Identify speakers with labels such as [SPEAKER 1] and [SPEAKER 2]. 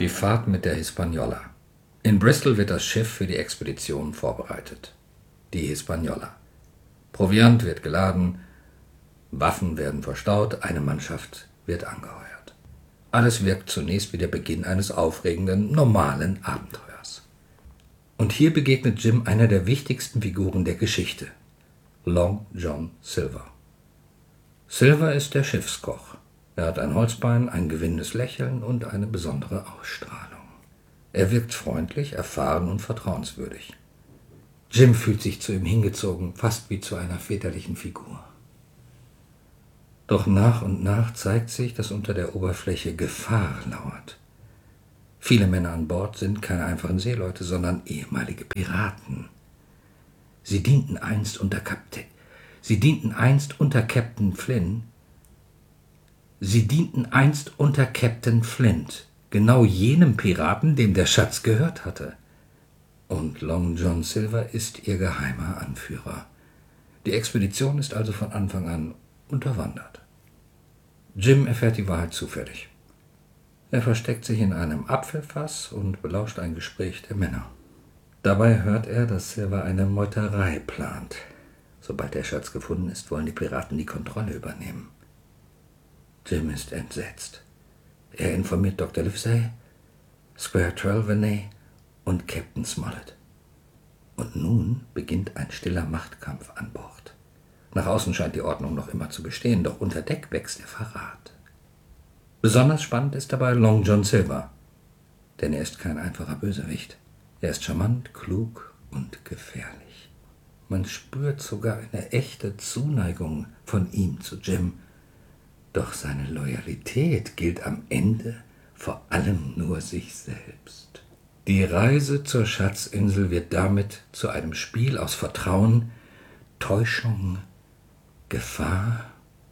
[SPEAKER 1] Die Fahrt mit der Hispaniola. In Bristol wird das Schiff für die Expedition vorbereitet. Die Hispaniola. Proviant wird geladen, Waffen werden verstaut, eine Mannschaft wird angeheuert. Alles wirkt zunächst wie der Beginn eines aufregenden, normalen Abenteuers. Und hier begegnet Jim einer der wichtigsten Figuren der Geschichte, Long John Silver. Silver ist der Schiffskoch. Er hat ein Holzbein, ein gewinnendes Lächeln und eine besondere Ausstrahlung. Er wirkt freundlich, erfahren und vertrauenswürdig. Jim fühlt sich zu ihm hingezogen, fast wie zu einer väterlichen Figur. Doch nach und nach zeigt sich, dass unter der Oberfläche Gefahr lauert. Viele Männer an Bord sind keine einfachen Seeleute, sondern ehemalige Piraten. Sie dienten einst unter Captain Flint, genau jenem Piraten, dem der Schatz gehört hatte. Und Long John Silver ist ihr geheimer Anführer. Die Expedition ist also von Anfang an unterwandert. Jim erfährt die Wahrheit zufällig. Er versteckt sich in einem Apfelfass und belauscht ein Gespräch der Männer. Dabei hört er, dass Silver eine Meuterei plant. Sobald der Schatz gefunden ist, wollen die Piraten die Kontrolle übernehmen. Jim ist entsetzt. Er informiert Dr. Livesey, Squire Trelawney und Captain Smollett. Und nun beginnt ein stiller Machtkampf an Bord. Nach außen scheint die Ordnung noch immer zu bestehen, doch unter Deck wächst der Verrat. Besonders spannend ist dabei Long John Silver, denn er ist kein einfacher Bösewicht. Er ist charmant, klug und gefährlich. Man spürt sogar eine echte Zuneigung von ihm zu Jim. Doch seine Loyalität gilt am Ende vor allem nur sich selbst. Die Reise zur Schatzinsel wird damit zu einem Spiel aus Vertrauen, Täuschung, Gefahr